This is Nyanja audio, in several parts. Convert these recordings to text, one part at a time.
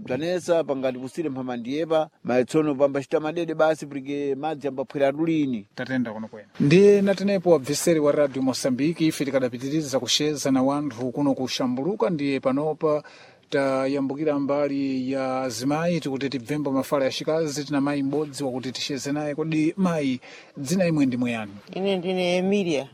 bzanesa pangati pusire mphamandiyepa maitsono pambachita madede basi pulike madzi ambaphwera lulini tatenda kuno kwene ndi natenepo wabviseri wa Radio Mosambiki ife tikadapitiriza kusheza na wanthu kuno kushambuluka ndiye panopa tayambukira mbali ya zimayi tikuti tibvembo mafala ya xikazi tina mayi m'bodzi wakuti tixeze naye kodi mayi dzina imwe ndimwe yani? Ine ndine Emilia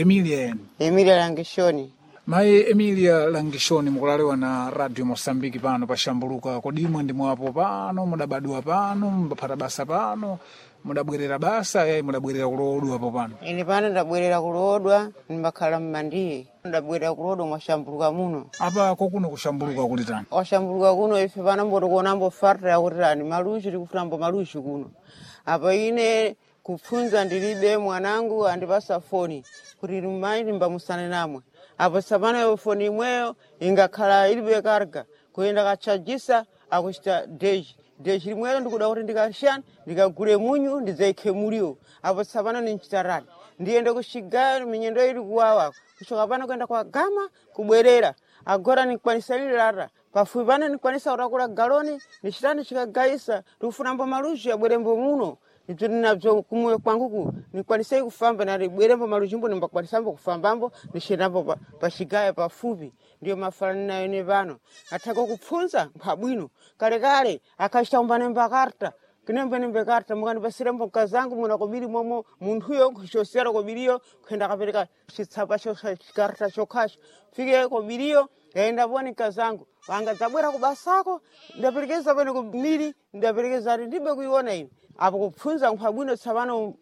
Emilia Langishoni. mayi Emilia Langishoni mukulalewa na Radio Mosambiki pano pashambuluka kodi imwe ndimwapo pano mudabadwa pano mbaphata basa pano mudabwerera basa yayi mudabwerera kulodwa apo pano? Ine pano ndabwerera kulodwa ndimbakhala m'mandiye ndabwerera kulodwa mwashambuluka muno apa kokuno kushambuluka kulitani? Washambuluka kuno ife pano mbotokonambo farta yakutirani maluchi tikufutambo maluchi kuno apa ine kupfunza ndilibe mwanangu andipasa foni kuti mayi ndimbamusane namwe apo sapano foni imweyo ingakhala ilibe karga kuyenda kachajisa akuchita deji limweyo ndikuda kuti ndikashani ndikagule munyu ndidzaikhe mulio apo sapano ninchitarani ndiyende kuxigayo minyendo ili kuwawa kuchoka pano kwenda kwa Gama kubwerera agora nikwanisa lilata pafupi pano nikwanisa kutakula galoni nichitani chikagaisa tikufunambo maluchi yabwerembo muno nabzo kumwe kwanguku nikwanisa kufamba na bwerembo maluchimbo nimbakwanisambo kufambambo nishenambo pachigaya pafupi ndiyo mafalani nayo ne pano atako kupfunza mphabwino kale akachita umbane mbakarta kinembe nimbekarta mukandipasire mboka zangu muna kobiri momo munthuyo kuchosera kobiriyo kwenda kapereka chitsapa chokarta chokhacho fike kobiriyo yaenda boni kazangu wanga zabwera kubasako ndaperekeza pene kumiri ndaperekeza ati ndibe kuiona ine apo kupfunza mphabwino tsapano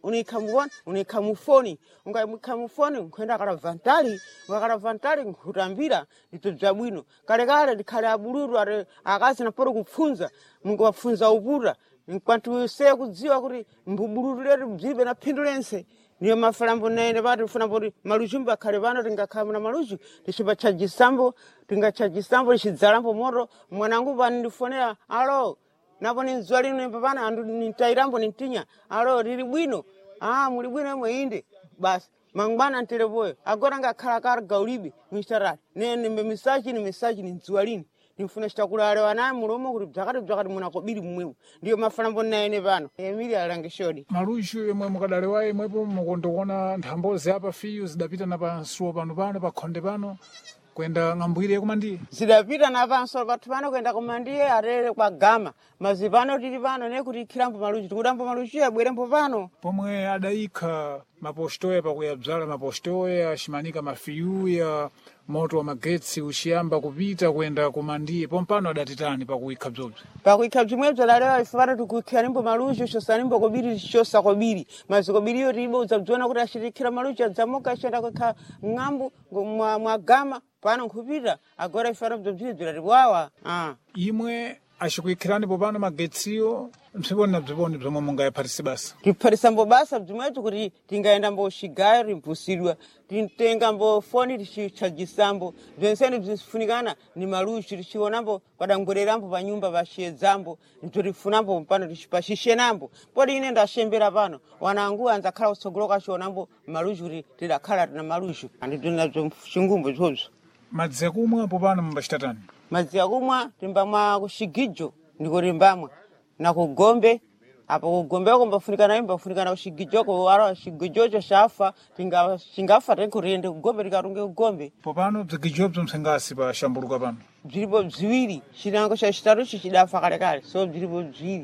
unikha mufoni ungaikha mufoni nkwenda karavantali ngakaravantali nkutambira ndito bwino kale ndikhale abululu ati akazi naporo kupfunza mungapfunza uputa nkwantu se kudziwa kuti mbubululu letu bzibe na phindu lense niyo mafalambo nene pati ufunambo kuti maluchimbo akhale pano tingakhala na maluchi tingachajisambo tichidzalambo moto mwanangu pani ndifonera alo napo ninzwa lino papana andu nitairambo nintinya alo lili bwino muli bwino imwe inde basi mangwana ntelepoyo agora ngakhala karga ulibe mwitarati nene misachi ninzwa lini nimfuna chitakulalewa naye mulomo kuti bzakati munakobiri mmwepo ndiyo mafalambo nene pano Emilia Langishoni. Maluchi yemwe mukadalewa imwepo mukondokuona nthambozi apa fiyu zidapita na pansuwo pano pakhonde pano kwenda ng'ambwire kumandiye zidapita na pansuwo pathu pano kwenda kumandiye atere kwa Gama mazi pano tili pano nekuti ikhilambo maluchi tikudambo maluchi abwerembo pano pomwe adayikha mapostoya pakuyabzala mapostoya achimanika mafiyu ya moto wa magetsi ushiyamba kupita kwenda kumandiye pompano adatitani pakuyikha bzobzi pakuyikha bzimwebzo lalewa ife pano tikuikha nimbo maluchi chosanimbo kobiri chosa kobiri mazi kobiriyo tilibo udzabziona kuti achitikira maluchi adzamuka achenda kukha ng'ambu mwa Gama pano nkupita agora ife pano bzobzibzi latiwawa imwe achikuikhirani popano magetsiyo msiboni na bziboni bzomwe mungayaphatise basa tiphatisa basa bzimwetu kuti tingaenda mboxigayo timpusidwa tintenga foni tichichajisambo bzenseni bzifunikana ni maluchi tichionambo padangwererambo panyumba pachiyedzambo nito tifunambo pano tichipashishenambo poti ine ndashembera pano wanangu anzakhala kutsogolo kachionambo maluchi kuti tidakhala tina maluchi anditinabzo chingumbo chobzo. Madzi akumwa popano mumbachitatani? Madzi akumwa timbamwa kuxigijo ndiko timbamwa na kugombe apo kugombeko mbafunikana kuxigijoko wala xigijocho xafa tingafa tenkhuriende kugombe tikatunge kugombe popano bzigijobzo msengasi pa shambuluka pano bzilipo bziwiri chilango cha chitatuchi chidafa kalekale so bzilipo bziwiri.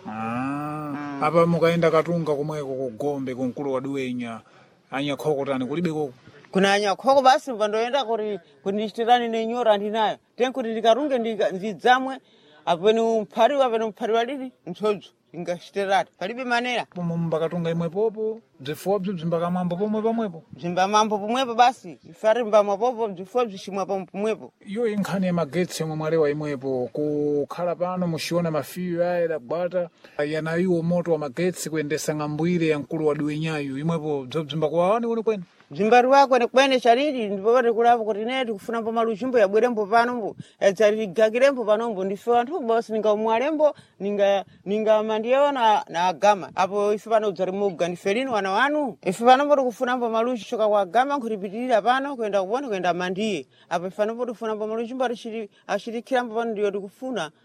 Apa mukaenda katunga kumweko kugombe kunkulu waduwenya anyakhokotani kulibe koko kuna anyakhoko basi mbandoenda kuti ndichitirani nenyora ndinayo tenkuti ndikarunge ndidzamwe apeni umphari walili mtsodzo ingashiterati palibe manera pomwe mbakatunga imwepopo bzifuwa bzo bzimbakamwambo pomwepo bzimbamambo pomwepo basi ifari mbamwapopo bzifuwa bzishimwa pomwepo iyo inkhani ya magetsi yomwe mwalewa imwepo kukhala pano mushiona mafiyu aya dabwata yanayiwo moto wa magetsi kuyendesa ng'ambwire ya mkulu wa duwenyayu imwepo bzo bzimbakuwawani kuno kwene bzimbari wako kwene chalili ndipo tikulapo kuti ne tikufunambo maluchimbo yabwerembo panombo yadzaligakilembo panombo ndife anthu basi ningaumwalembo ninga mandiyewa na Gama apo ife pano udzalimuga ndife lino wana wanu ife panombo tikufunambo maluchi choka kwa Gama nkutipitirira pano kwenda kupona kwenda mandiye apo ife panombo tikufunambo maluchimbo achitikhirambo pano ndiyo tikufuna